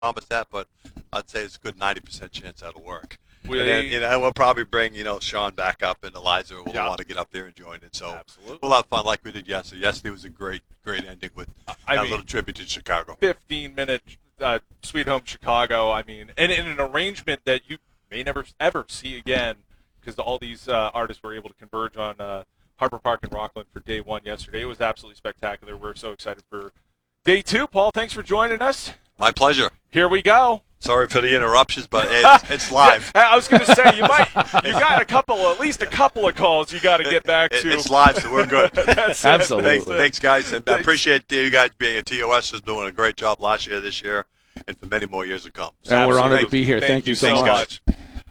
promise that, but I'd say it's a good 90% chance that'll work. And then, we'll probably bring, Sean back up, and Eliza will want to get up there and join it. So we'll have fun like we did yesterday. Yesterday was a great ending with a little tribute to Chicago. 15-minute Sweet Home Chicago. And in an arrangement that you may never ever see again, because all these artists were able to converge on Harbor Park and Rockland for day one yesterday. It was absolutely spectacular. We're so excited for day two. Paul, thanks for joining us. My pleasure. Here we go. Sorry for the interruptions, but it's live. I was going to say, you got at least a couple of calls you got to get back to. It's live, so we're good. Absolutely. Thanks, guys. And I appreciate you guys being at TOS is doing a great job last year, this year, and for many more years to come. And we're honored to be here. Thank you so much.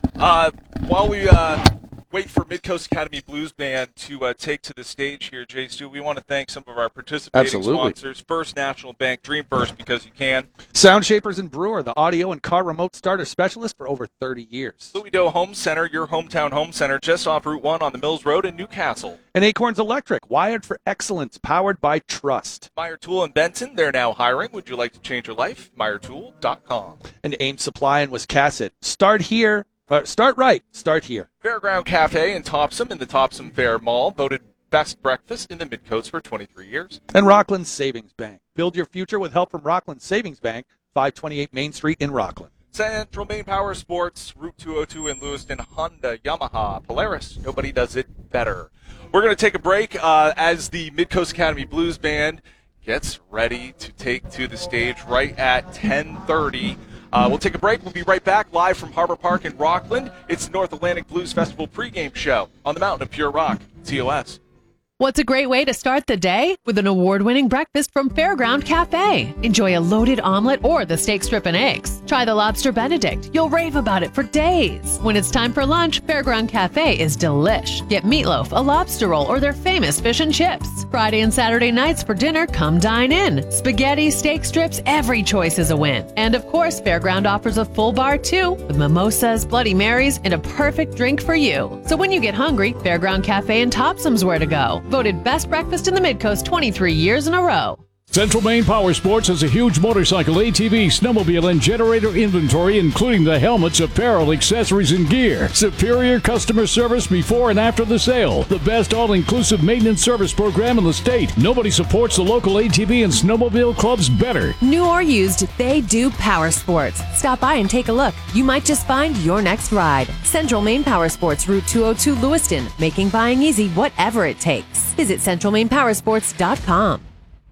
While we wait for Midcoast Academy Blues Band to take to the stage here, Jay Stu, we want to thank some of our participating sponsors. First National Bank, Dream First because you can. Sound Shapers and Brewer, the audio and car remote starter specialist for over 30 years. Louis Doe Home Center, your hometown home center, just off Route 1 on the Mills Road in Newcastle. And Acorns Electric, wired for excellence, powered by trust. Meyer Tool in Benton, they're now hiring. Would you like to change your life? MeyerTool.com. And Ames Supply in Wiscasset. Start here. Start right. Start here. Fairground Cafe in Topsom in the Topsom Fair Mall, voted best breakfast in the Midcoast for 23 years. And Rockland Savings Bank. Build your future with help from Rockland Savings Bank, 528 Main Street in Rockland. Central Maine Power Sports, Route 202 in Lewiston, Honda, Yamaha, Polaris. Nobody does it better. We're going to take a break as the Midcoast Academy Blues Band gets ready to take to the stage right at 10:30. We'll take a break. We'll be right back live from Harbor Park in Rockland. It's the North Atlantic Blues Festival pregame show on the Mountain of Pure Rock, TOS. What's a great way to start the day? With an award-winning breakfast from Fairground Cafe. Enjoy a loaded omelet or the steak strip and eggs. Try the lobster Benedict. You'll rave about it for days. When it's time for lunch, Fairground Cafe is delish. Get meatloaf, a lobster roll, or their famous fish and chips. Friday and Saturday nights for dinner, come dine in. Spaghetti, steak strips, every choice is a win. And of course, Fairground offers a full bar too, with mimosas, Bloody Marys, and a perfect drink for you. So when you get hungry, Fairground Cafe in Topsom's where to go. Voted best breakfast in the Midcoast 23 years in a row. Central Maine Power Sports has a huge motorcycle, ATV, snowmobile, and generator inventory, including the helmets, apparel, accessories, and gear. Superior customer service before and after the sale. The best all-inclusive maintenance service program in the state. Nobody supports the local ATV and snowmobile clubs better. New or used, they do power sports. Stop by and take a look. You might just find your next ride. Central Maine Power Sports, Route 202 Lewiston, making buying easy whatever it takes. Visit centralmainepowersports.com.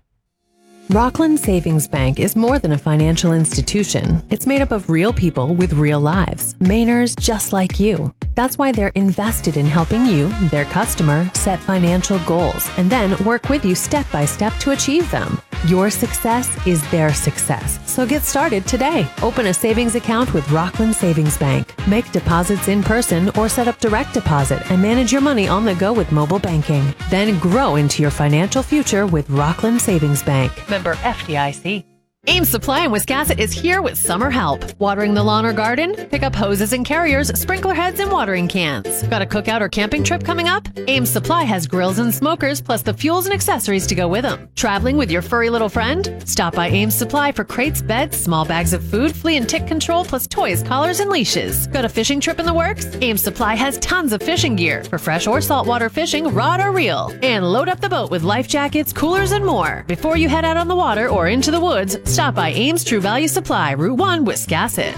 Rockland Savings Bank is more than a financial institution. It's made up of real people with real lives, Mainers just like you. That's why they're invested in helping you, their customer, set financial goals and then work with you step by step to achieve them. Your success is their success. So get started today. Open a savings account with Rockland Savings Bank. Make deposits in person or set up direct deposit and manage your money on the go with mobile banking. Then grow into your financial future with Rockland Savings Bank. Member FDIC. Ames Supply in Wiscasset is here with summer help. Watering the lawn or garden? Pick up hoses and carriers, sprinkler heads, and watering cans. Got a cookout or camping trip coming up? Ames Supply has grills and smokers, plus the fuels and accessories to go with them. Traveling with your furry little friend? Stop by Ames Supply for crates, beds, small bags of food, flea and tick control, plus toys, collars, and leashes. Got a fishing trip in the works? Ames Supply has tons of fishing gear for fresh or saltwater fishing, rod or reel. And load up the boat with life jackets, coolers, and more. Before you head out on the water or into the woods, stop by Ames True Value Supply, Route 1, Wiscasset.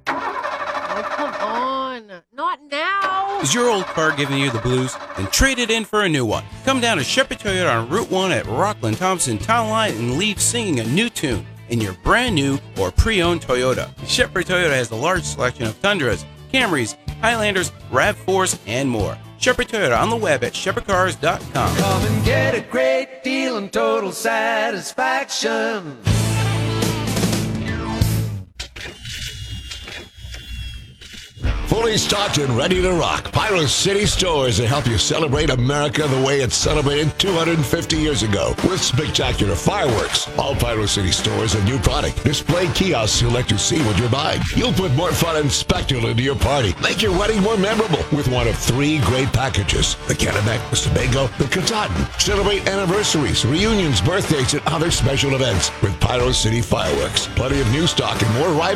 Oh, come on. Not now. Is your old car giving you the blues? Then trade it in for a new one. Come down to Shepherd Toyota on Route 1 at Rockland Thompson Town Line and leave singing a new tune in your brand new or pre-owned Toyota. Shepherd Toyota has a large selection of Tundras, Camrys, Highlanders, RAV4s, and more. Shepherd Toyota on the web at shepherdcars.com. Come and get a great deal and total satisfaction. Fully stocked and ready to rock. Pyro City Stores to help you celebrate America the way it celebrated 250 years ago with spectacular fireworks. All Pyro City Stores have new product. Display kiosks to let you see what you're buying. You'll put more fun and spectacle into your party. Make your wedding more memorable with one of 3 great packages. The Kennebec, the Sebago, the Katahdin. Celebrate anniversaries, reunions, birthdays, and other special events with Pyro City Fireworks. Plenty of new stock and more arriving